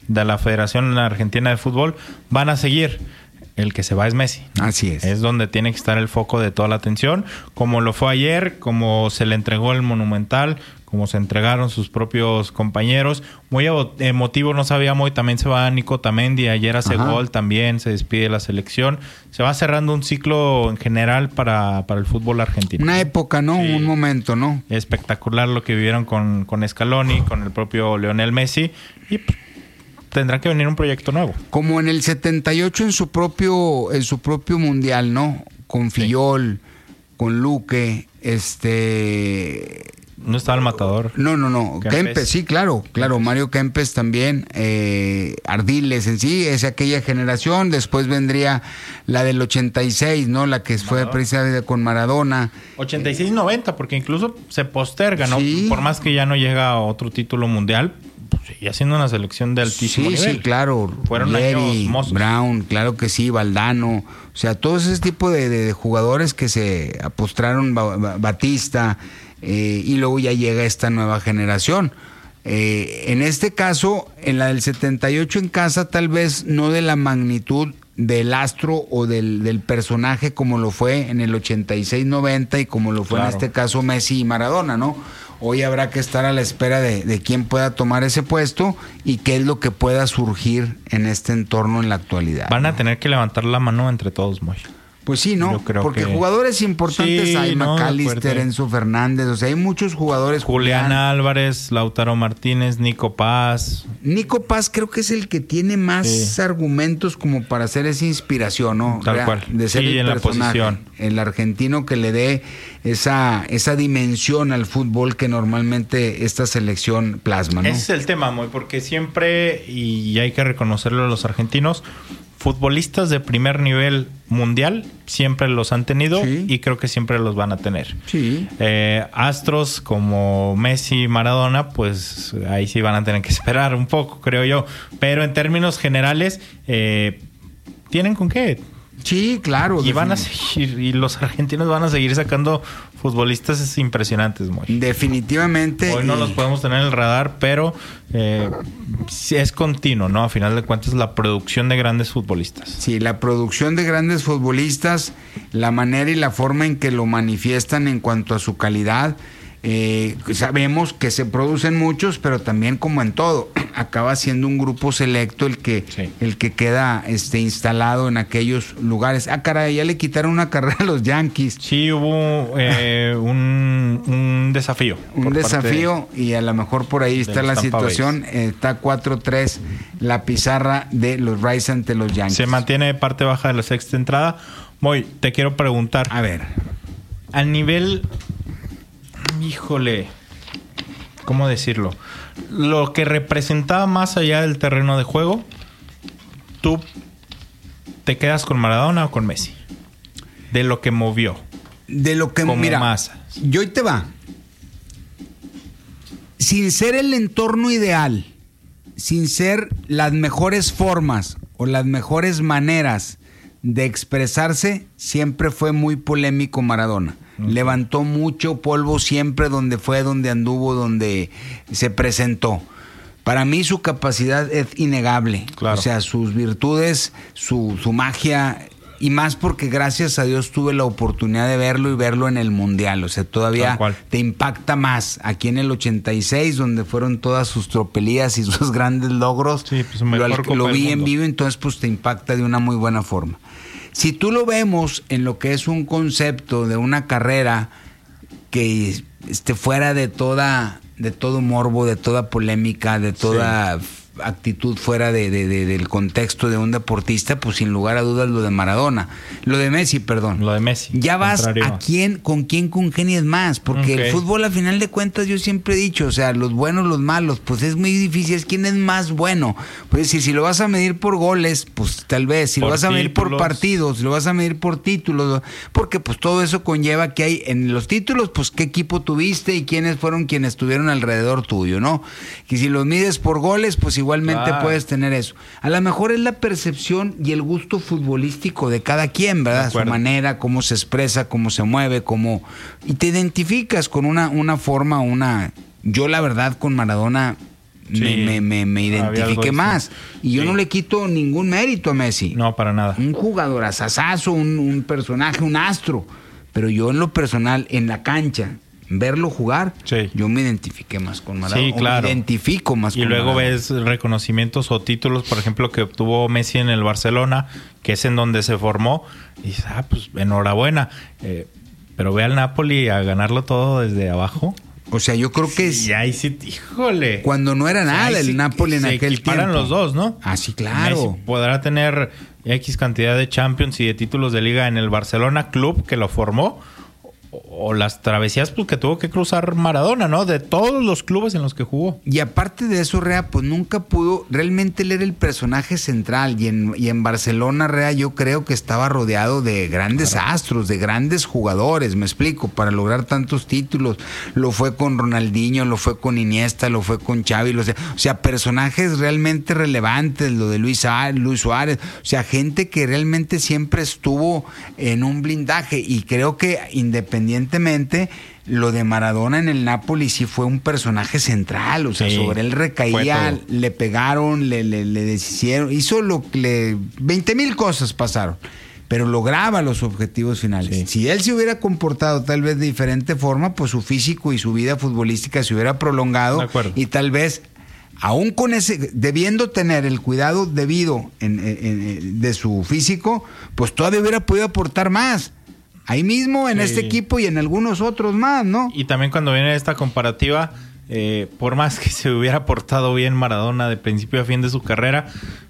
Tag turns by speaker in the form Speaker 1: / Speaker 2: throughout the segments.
Speaker 1: de la Federación Argentina de Fútbol, van a seguir. El que se va es Messi.
Speaker 2: Así es.
Speaker 1: Es donde tiene que estar el foco de toda la atención, como lo fue ayer, como se le entregó el Monumental, como se entregaron sus propios compañeros. Muy emotivo, no sabíamos, y también se va Nico Otamendi, ayer hace gol también, se despide de la selección. Se va cerrando un ciclo en general para el fútbol argentino.
Speaker 2: Una época, ¿no? Sí. Un momento, ¿no?
Speaker 1: Espectacular lo que vivieron con Scaloni, con el propio Lionel Messi, y pues, tendrá que venir un proyecto nuevo.
Speaker 2: Como en el 78 en su propio mundial, ¿no? Con Fillol, con Luque,
Speaker 1: No estaba el Matador.
Speaker 2: No. Kempes, sí, claro. Mario Kempes también. Ardiles en sí, es aquella generación. Después vendría la del 86, ¿no? La que fue precisamente con Maradona.
Speaker 1: 86-90, porque incluso se posterga, ¿no?
Speaker 2: Sí.
Speaker 1: Por más que ya no llega a otro título mundial, sigue siendo una selección de altísimo nivel.
Speaker 2: Sí, claro.
Speaker 1: Fueron
Speaker 2: Leri,
Speaker 1: años
Speaker 2: Brown, claro que sí, Valdano. O sea, todo ese tipo de jugadores que se apostraron, Batista, y luego ya llega esta nueva generación. En este caso, en la del 78 en casa, tal vez no de la magnitud del astro o del personaje como lo fue en el 86-90 y como lo fue en este caso Messi y Maradona, ¿no? Hoy habrá que estar a la espera de quién pueda tomar ese puesto y qué es lo que pueda surgir en este entorno en la actualidad.
Speaker 1: Van a tener que levantar la mano entre todos, Moy.
Speaker 2: Pues sí, ¿no? Porque jugadores importantes hay, McAllister, Enzo Fernández, o sea, hay muchos jugadores.
Speaker 1: Julián Álvarez, Lautaro Martínez, Nico Paz.
Speaker 2: Nico Paz creo que es el que tiene más argumentos como para hacer esa inspiración, ¿no?
Speaker 1: Tal cual.
Speaker 2: De ser el
Speaker 1: en
Speaker 2: personaje,
Speaker 1: la posición.
Speaker 2: El argentino que le dé esa dimensión al fútbol que normalmente esta selección plasma, ¿no?
Speaker 1: Ese es el tema, Moy, porque siempre, y hay que reconocerlo a los argentinos, futbolistas de primer nivel mundial siempre los han tenido y creo que siempre los van a tener.
Speaker 2: Sí.
Speaker 1: Astros como Messi y Maradona, pues ahí sí van a tener que esperar un poco, creo yo. Pero en términos generales, ¿tienen con qué?
Speaker 2: Sí, claro.
Speaker 1: Y van a seguir, y los argentinos van a seguir sacando futbolistas impresionantes, Moy.
Speaker 2: Definitivamente.
Speaker 1: Hoy no los podemos tener en el radar, pero es continuo, ¿no? A final de cuentas, la producción de grandes futbolistas.
Speaker 2: Sí, la producción de grandes futbolistas, la manera y la forma en que lo manifiestan en cuanto a su calidad. Sabemos que se producen muchos, pero también, como en todo, acaba siendo un grupo selecto el que queda instalado en aquellos lugares. Ah, caray, ya le quitaron una carrera a los Yankees.
Speaker 1: Sí, hubo un desafío.
Speaker 2: Un desafío, y a lo mejor por ahí está la situación. Está 4-3 la pizarra de los Rays ante los Yankees.
Speaker 1: Se mantiene parte baja de la sexta entrada. Moy, te quiero preguntar.
Speaker 2: A ver.
Speaker 1: A nivel... Híjole, ¿cómo decirlo? Lo que representaba más allá del terreno de juego, ¿tú te quedas con Maradona o con Messi? De lo que movió.
Speaker 2: De lo que, mira,
Speaker 1: masa.
Speaker 2: Yo ahí te va. Sin ser el entorno ideal, sin ser las mejores formas o las mejores maneras de expresarse, siempre fue muy polémico Maradona. Levantó mucho polvo siempre donde fue, donde anduvo, donde se presentó. Para mí su capacidad es innegable.
Speaker 1: Claro.
Speaker 2: O sea, sus virtudes, su magia, y más porque gracias a Dios tuve la oportunidad de verlo y verlo en el Mundial. O sea, todavía te impacta más. Aquí en el 86, donde fueron todas sus tropelías y sus grandes logros,
Speaker 1: sí, pues
Speaker 2: lo vi en vivo, entonces pues te impacta de una muy buena forma. Si tú lo vemos en lo que es un concepto de una carrera que esté fuera de todo morbo, de toda polémica, de toda actitud fuera del contexto de un deportista, pues sin lugar a dudas lo de Maradona. Lo de Messi, perdón.
Speaker 1: Lo de Messi.
Speaker 2: Ya vas con quién congenias más, porque el fútbol, a final de cuentas, yo siempre he dicho, o sea, los buenos, los malos, pues es muy difícil, es quién es más bueno. Pues si lo vas a medir por goles, pues tal vez, si lo vas a medir por partidos, si lo vas a medir por títulos, porque pues todo eso conlleva que hay en los títulos, pues qué equipo tuviste y quiénes fueron quienes estuvieron alrededor tuyo, ¿no? Y si los mides por goles, pues igualmente puedes tener eso. A lo mejor es la percepción y el gusto futbolístico de cada quien, ¿verdad? Su manera, cómo se expresa, cómo se mueve, y te identificas con una forma, Yo la verdad con Maradona me identifiqué más. Y yo no le quito ningún mérito a Messi.
Speaker 1: No, para nada.
Speaker 2: Un jugador asasazo, un personaje, un astro. Pero yo en lo personal, en la cancha, verlo jugar, yo me identifiqué más con Maradona.
Speaker 1: Sí, claro.
Speaker 2: Me identifico más con Maradona.
Speaker 1: Y luego ves reconocimientos o títulos, por ejemplo, que obtuvo Messi en el Barcelona, que es en donde se formó. Y dices, pues enhorabuena. Pero ve al Napoli a ganarlo todo desde abajo.
Speaker 2: O sea, yo creo que
Speaker 1: sí, ahí sí, híjole.
Speaker 2: Cuando no era nada el Napoli en aquel tiempo.
Speaker 1: Se los dos, ¿no?
Speaker 2: Ah, sí, claro.
Speaker 1: Messi podrá tener X cantidad de Champions y de títulos de liga en el Barcelona club que lo formó, o las travesías pues, que tuvo que cruzar Maradona, ¿no? De todos los clubes en los que jugó.
Speaker 2: Y aparte de eso, Rea, pues nunca pudo, realmente él era el personaje central, y en Barcelona, Rea, yo creo que estaba rodeado de grandes astros, de grandes jugadores, me explico, para lograr tantos títulos. Lo fue con Ronaldinho, lo fue con Iniesta, lo fue con Xavi, o sea, personajes realmente relevantes, lo de Luis Suárez, o sea, gente que realmente siempre estuvo en un blindaje, y creo que independientemente, lo de Maradona en el Napoli sí fue un personaje central, o sea, sobre él recaía, le pegaron, le deshicieron, hizo lo que 20,000 cosas pasaron, pero lograba los objetivos finales. Sí. Si él se hubiera comportado tal vez de diferente forma, pues su físico y su vida futbolística se hubiera prolongado, y tal vez aún con ese, debiendo tener el cuidado debido de su físico, pues todavía hubiera podido aportar más. Ahí mismo, en este equipo y en algunos otros más, ¿no?
Speaker 1: Y también cuando viene esta comparativa, por más que se hubiera portado bien Maradona de principio a fin de su carrera,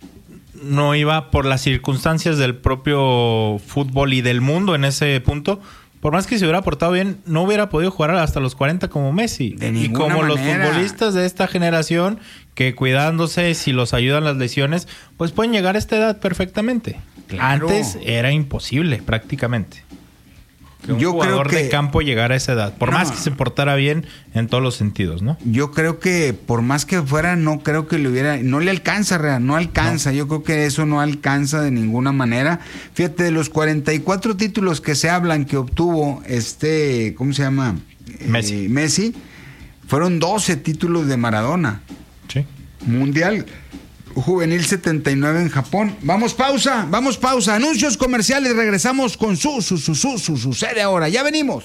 Speaker 1: no iba por las circunstancias del propio fútbol y del mundo en ese punto. Por más que se hubiera portado bien, no hubiera podido jugar hasta los 40 como Messi.
Speaker 2: Y como
Speaker 1: los futbolistas de esta generación, que cuidándose, si los ayudan las lesiones, pues pueden llegar a esta edad perfectamente. Claro. Antes era imposible, prácticamente. Que un jugador de campo llegara a esa edad, por más que se portara bien en todos los sentidos, ¿no?
Speaker 2: Yo creo que por más que fuera, no creo que no le alcanza, no alcanza. No. Yo creo que eso no alcanza de ninguna manera. Fíjate, de los 44 títulos que se hablan que obtuvo ¿cómo se llama? Messi, fueron 12 títulos de Maradona.
Speaker 1: Sí.
Speaker 2: Mundial Juvenil 79 en Japón. Vamos pausa. Anuncios comerciales. Regresamos con su sucede ahora. Ya venimos.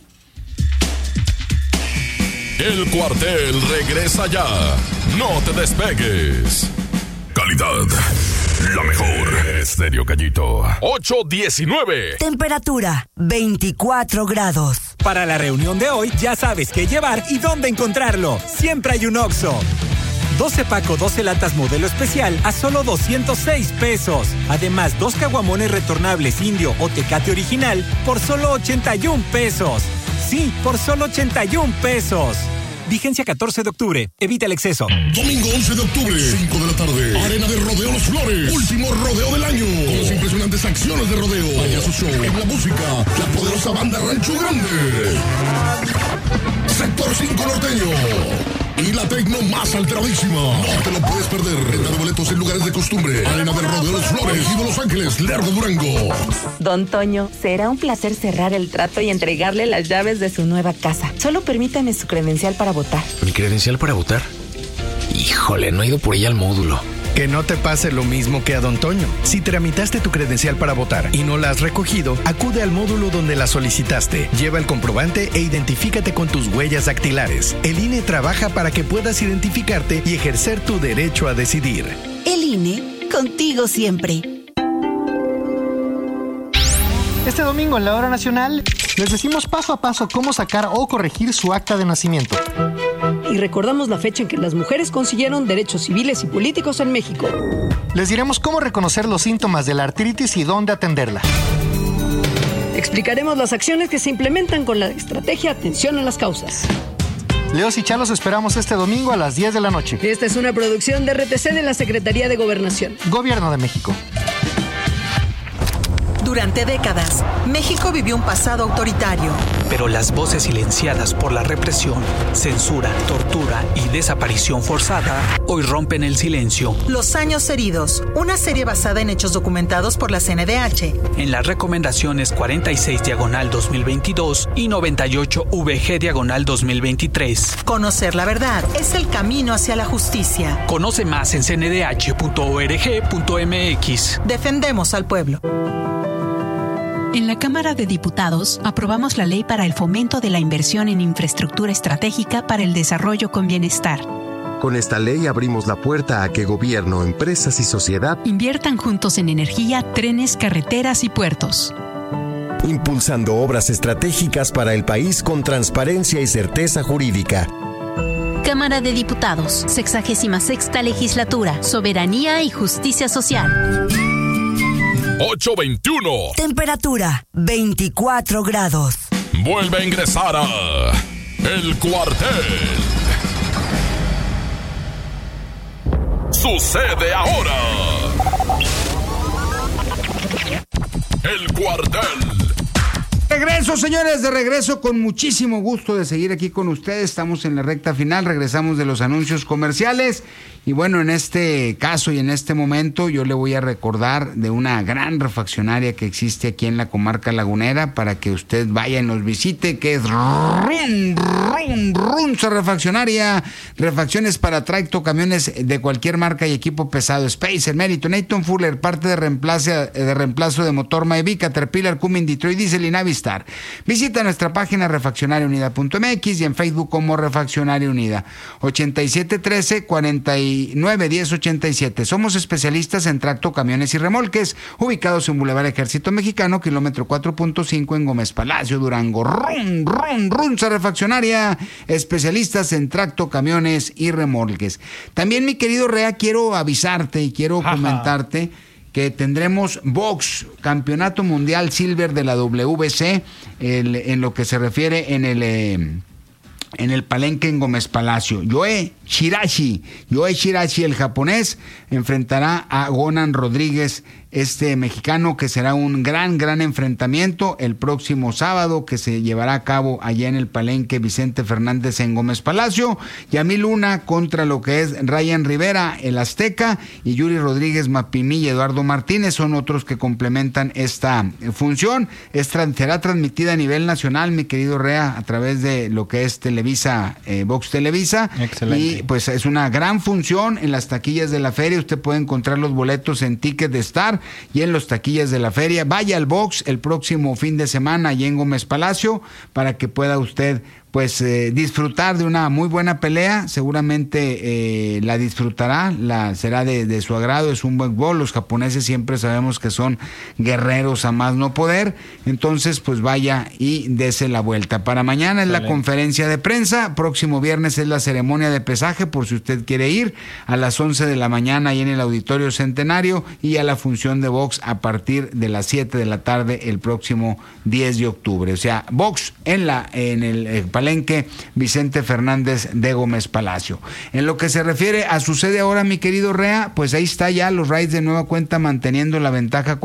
Speaker 3: El cuartel regresa ya. No te despegues. Calidad, la mejor. Estéreo Gallito. 8:19.
Speaker 4: Temperatura 24 grados.
Speaker 5: Para la reunión de hoy ya sabes qué llevar y dónde encontrarlo. Siempre hay un Oxxo. 12 paco, 12 latas modelo especial a solo 206 pesos. Además, 2 caguamones retornables Indio o Tecate original por solo 81 pesos. Sí, por solo 81 pesos. Vigencia 14 de octubre. Evita el exceso.
Speaker 3: Domingo 11 de octubre, 5 de la tarde. Arena de Rodeo Los Flores. Último rodeo del año. Con las impresionantes acciones de rodeo. Vaya su show. En la música, la poderosa banda Rancho Grande. Sector 5 norteño. Y la tecno más alteradísima. No te lo puedes perder. Venta de boletos en lugares de costumbre. Arena del Rodeo Los Flores y de Los Ángeles, Lerdo, Durango.
Speaker 6: Don Toño, será un placer cerrar el trato y entregarle las llaves de su nueva casa. Solo permítame su credencial para votar.
Speaker 7: ¿Mi credencial para votar? Híjole, no he ido por ella al módulo.
Speaker 8: Que no te pase lo mismo que a Don Toño. Si tramitaste tu credencial para votar y no la has recogido, acude al módulo donde la solicitaste. Lleva el comprobante e identifícate con tus huellas dactilares. El INE trabaja para que puedas identificarte y ejercer tu derecho a decidir.
Speaker 4: El INE, contigo siempre.
Speaker 9: Este domingo en la Hora Nacional les decimos paso a paso cómo sacar o corregir su acta de nacimiento.
Speaker 10: Y recordamos la fecha en que las mujeres consiguieron derechos civiles y políticos en México.
Speaker 9: Les diremos cómo reconocer los síntomas de la artritis y dónde atenderla.
Speaker 10: Explicaremos las acciones que se implementan con la estrategia Atención a las Causas.
Speaker 9: Leos y Chalos esperamos este domingo a las 10 de la noche.
Speaker 10: Esta es una producción de RTC de la Secretaría de Gobernación.
Speaker 9: Gobierno de México.
Speaker 11: Durante décadas, México vivió un pasado autoritario.
Speaker 12: Pero las voces silenciadas por la represión, censura, tortura y desaparición forzada hoy rompen el silencio.
Speaker 11: Los años heridos, una serie basada en hechos documentados por la CNDH.
Speaker 12: En las recomendaciones 46/2022 y 98/VG/2023.
Speaker 11: Conocer la verdad es el camino hacia la justicia.
Speaker 12: Conoce más en cndh.org.mx.
Speaker 11: Defendemos al pueblo.
Speaker 13: En la Cámara de Diputados aprobamos la ley para el fomento de la inversión en infraestructura estratégica para el desarrollo con bienestar.
Speaker 14: Con esta ley abrimos la puerta a que gobierno, empresas y sociedad
Speaker 13: inviertan juntos en energía, trenes, carreteras y puertos.
Speaker 15: Impulsando obras estratégicas para el país con transparencia y certeza jurídica.
Speaker 16: Cámara de Diputados, 66ª Legislatura, Soberanía y Justicia Social.
Speaker 3: 8:21.
Speaker 4: Temperatura 24 grados.
Speaker 3: Vuelve a ingresar a El Cuartel. Sucede ahora. El Cuartel.
Speaker 2: Regreso, señores, de regreso con muchísimo gusto de seguir aquí con ustedes. Estamos en la recta final, regresamos de los anuncios comerciales. Y bueno, en este caso y en este momento yo le voy a recordar de una gran refaccionaria que existe aquí en la comarca lagunera para que usted vaya y nos visite, que es Runza Refaccionaria. Refacciones para tracto, camiones de cualquier marca y equipo pesado. Spacer, Meriton, Neyton Fuller, parte de reemplazo de motor Maybach, Caterpillar, Cummins, Detroit Diesel y Navistar. Visita nuestra página refaccionariaunida.mx y en Facebook como Refaccionaria Unida. 8713-491087. Somos especialistas en tracto, camiones y remolques, ubicados en Boulevard Ejército Mexicano, kilómetro 4.5 en Gómez Palacio, Durango. Runza Refaccionaria, especialistas en tracto, camiones y remolques. También, mi querido Rea, quiero avisarte y quiero comentarte que tendremos box, Campeonato Mundial Silver de la WBC, en lo que se refiere en el Palenque en Gómez Palacio. Yoe Shirashi, el japonés, enfrentará a Gonan Rodríguez, este mexicano, que será un gran enfrentamiento el próximo sábado, que se llevará a cabo allá en el Palenque Vicente Fernández en Gómez Palacio. Yamil Luna contra lo que es Ryan Rivera, el Azteca, y Yuri Rodríguez Mapimí y Eduardo Martínez son otros que complementan esta función. Será transmitida a nivel nacional, mi querido Rea, a través de lo que es Televisa, Vox Televisa. Excelente. Y pues es una gran función en las taquillas de la feria. Usted puede encontrar los boletos en Ticket de Star y en los taquillas de la feria. Vaya al box el próximo fin de semana allá en Gómez Palacio para que pueda usted pues disfrutar de una muy buena pelea. Seguramente la disfrutará, será de su agrado. Es un buen gol. Los japoneses siempre sabemos que son guerreros a más no poder. Entonces pues vaya y dese la vuelta. Para mañana es la conferencia de prensa. Próximo viernes es la ceremonia de pesaje, por si usted quiere ir, a las 11 de la mañana ahí en el Auditorio Centenario, y a la función de box a partir de las 7 de la tarde el próximo 10 de octubre. O sea, box en el Palenque Vicente Fernández de Gómez Palacio. En lo que se refiere a sucede ahora, mi querido Rea, pues ahí está ya los Rays de nueva cuenta manteniendo la ventaja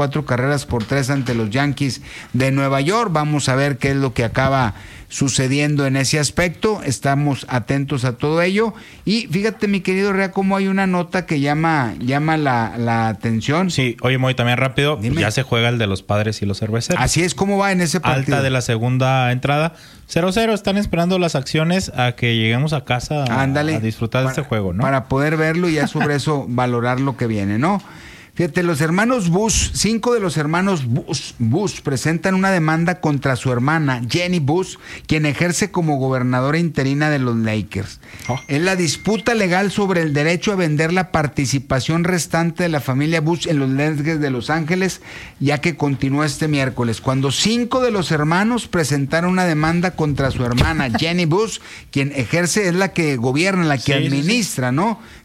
Speaker 2: 4-3 ante los Yankees de Nueva York. Vamos a ver qué es lo que acaba sucediendo en ese aspecto. Estamos atentos a todo ello. Y fíjate, mi querido Rea, cómo hay una nota que llama la atención.
Speaker 1: Sí, oye, Moy, también rápido. Dime. Ya se juega el de los Padres y los Cerveceros.
Speaker 2: Así es, ¿cómo va en ese partido?
Speaker 1: Alta de la segunda entrada. 0-0. Están esperando las acciones a que lleguemos a casa a disfrutar de este juego, ¿no?
Speaker 2: Para poder verlo y ya sobre eso valorar lo que viene, ¿no? Fíjate, los hermanos Bush, 5 de los hermanos Bush presentan una demanda contra su hermana Jenny Bush, quien ejerce como gobernadora interina de los Lakers. Es la disputa legal sobre el derecho a vender la participación restante de la familia Bush en los Lakers de Los Ángeles, ya que continúa este miércoles, cuando 5 de los hermanos presentaron una demanda contra su hermana Jenny Bush, quien ejerce, es la que gobierna, la que administra, ¿no?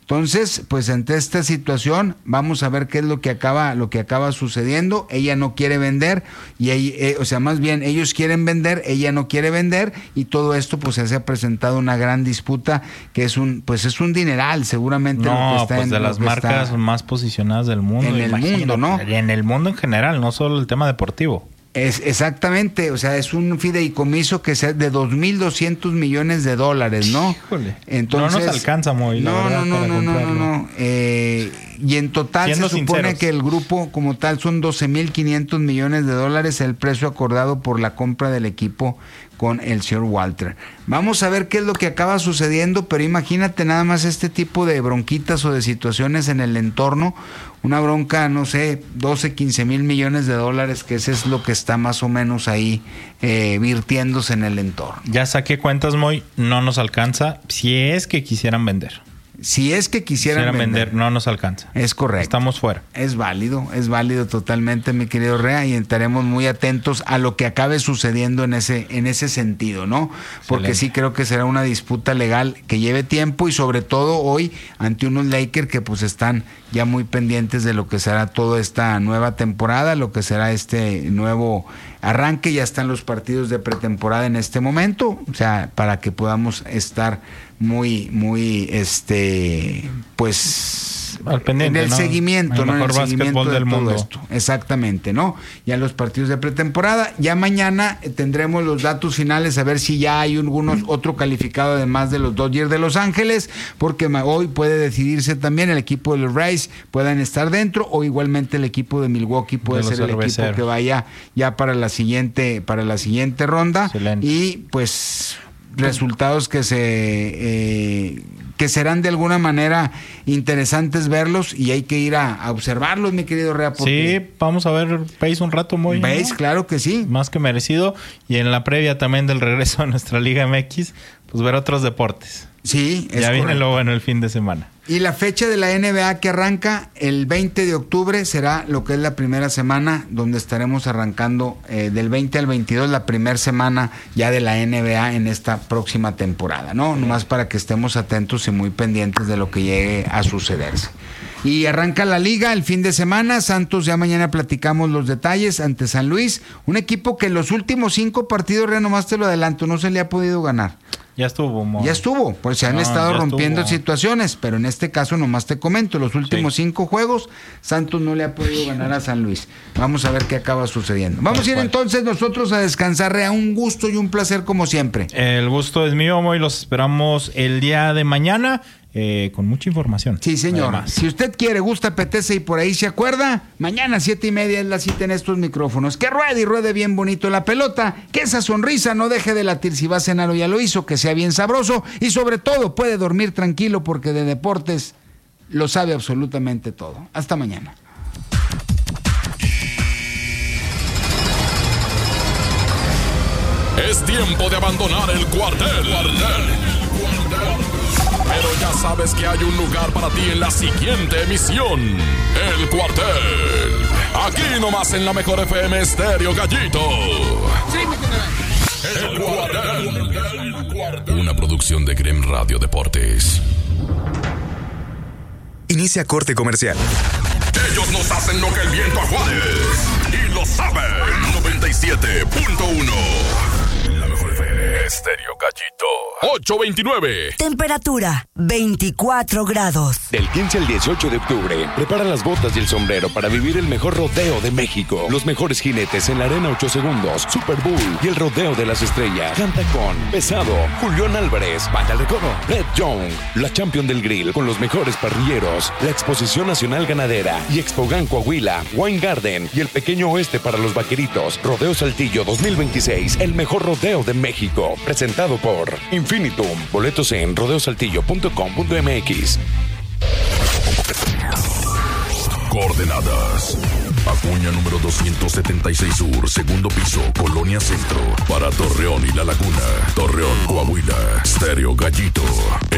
Speaker 2: Entonces, pues ante esta situación, vamos a ver qué es lo que acaba sucediendo. Ella no quiere vender, y más bien ellos quieren vender, ella no quiere vender, y todo esto pues se ha presentado una gran disputa que es un dineral, seguramente.
Speaker 1: No,
Speaker 2: lo que está
Speaker 1: pues de las marcas más posicionadas del mundo.
Speaker 2: En el mundo, ¿no?
Speaker 1: En el mundo en general, no solo el tema deportivo.
Speaker 2: Exactamente, o sea, es un fideicomiso que sea de $2,200 millones, ¿no?
Speaker 1: Híjole.
Speaker 2: Entonces,
Speaker 1: no nos alcanza, Moy.
Speaker 2: No. Y en total siendo se supone sinceros, que el grupo como tal son $12,500 millones, el precio acordado por la compra del equipo con el señor Walter. Vamos a ver qué es lo que acaba sucediendo, pero imagínate nada más este tipo de bronquitas o de situaciones en el entorno, una bronca, no sé, 12-15 mil millones de dólares, que ese es lo que está más o menos ahí virtiéndose en el entorno.
Speaker 1: Ya saqué cuentas, Moy, no nos alcanza si es que quisieran vender.
Speaker 2: Si es que quisieran vender,
Speaker 1: no nos alcanza.
Speaker 2: Es correcto.
Speaker 1: Estamos fuera.
Speaker 2: Es válido totalmente, mi querido Rea, y estaremos muy atentos a lo que acabe sucediendo en ese sentido, ¿no? Porque sí creo que será una disputa legal que lleve tiempo, y sobre todo hoy ante unos Lakers que pues están ya muy pendientes de lo que será toda esta nueva temporada, lo que será este nuevo arranque. Ya están los partidos de pretemporada en este momento, o sea, para que podamos estar muy pues
Speaker 1: al pendiente,
Speaker 2: en el seguimiento,
Speaker 1: el mejor básquetbol del mundo.
Speaker 2: Esto. Exactamente, ¿no? Ya los partidos de pretemporada. Ya mañana tendremos los datos finales, a ver si ya hay otro calificado además de los Dodgers de Los Ángeles, porque hoy puede decidirse también el equipo de los Rays puedan estar dentro, o igualmente el equipo de Milwaukee puede ser el equipo que vaya ya para la siguiente ronda. Excelente. Y pues resultados que serán de alguna manera interesantes verlos, y hay que ir a observarlos, mi querido Rea.
Speaker 1: Sí, vamos a ver base un rato, muy
Speaker 2: base, ¿no? Claro que sí.
Speaker 1: Más que merecido. Y en la previa también del regreso a nuestra Liga MX, pues ver otros deportes.
Speaker 2: Sí,
Speaker 1: ya viene lo bueno el fin de semana.
Speaker 2: Y la fecha de la NBA que arranca el 20 de octubre será lo que es la primera semana, donde estaremos arrancando del 20 al 22, la primera semana ya de la NBA en esta próxima temporada, ¿no? Nomás para que estemos atentos y muy pendientes de lo que llegue a sucederse. Y arranca la liga el fin de semana. Santos, ya mañana platicamos los detalles, ante San Luis, un equipo que en los últimos 5 partidos, nomás te lo adelanto, no se le ha podido ganar.
Speaker 1: Ya estuvo,
Speaker 2: pues se han estado rompiendo situaciones, pero en este caso nomás te comento, los últimos 5 juegos, Santos no le ha podido ganar a San Luis. Vamos a ver qué acaba sucediendo. Vamos a ir entonces nosotros a descansar, Rea, un gusto y un placer como siempre.
Speaker 1: El gusto es mío, Moy, los esperamos el día de mañana. Con mucha información.
Speaker 2: Sí, señor. Además, si usted quiere, gusta, apetece y por ahí se acuerda, mañana 7:30 es la cita en estos micrófonos. Que ruede y ruede bien bonito la pelota, que esa sonrisa no deje de latir. Si va a cenar o ya lo hizo, que sea bien sabroso, y sobre todo puede dormir tranquilo, porque de deportes lo sabe absolutamente todo. Hasta mañana.
Speaker 3: Es tiempo de abandonar el cuartel. Pero ya sabes que hay un lugar para ti en la siguiente emisión. El Cuartel. Aquí nomás en la mejor FM Estéreo Gallito. El Cuartel. Una producción de Grem Radio Deportes.
Speaker 17: Inicia corte comercial.
Speaker 3: Ellos nos hacen lo que el viento a Juárez. Y lo saben. 97.1. La mejor FM Estéreo Gallito. 8:29.
Speaker 4: Temperatura 24 grados.
Speaker 18: Del 15 al 18 de octubre, prepara las botas y el sombrero para vivir el mejor rodeo de México. Los mejores jinetes en la Arena 8 Segundos, Super Bowl y el Rodeo de las Estrellas. Canta con Pesado, Julián Álvarez, Banda de Recodo, Red Young, la Champion del Grill con los mejores parrilleros, la Exposición Nacional Ganadera y Expogan Coahuila, Wine Garden y el Pequeño Oeste para los Vaqueritos. Rodeo Saltillo 2026, el mejor rodeo de México. Presentado por Infinitum. Boletos en rodeosaltillo.com.mx.
Speaker 3: Coordenadas: Acuña número 276 Sur, segundo piso, Colonia Centro. Para Torreón y La Laguna. Torreón, Coahuila. Estéreo Gallito.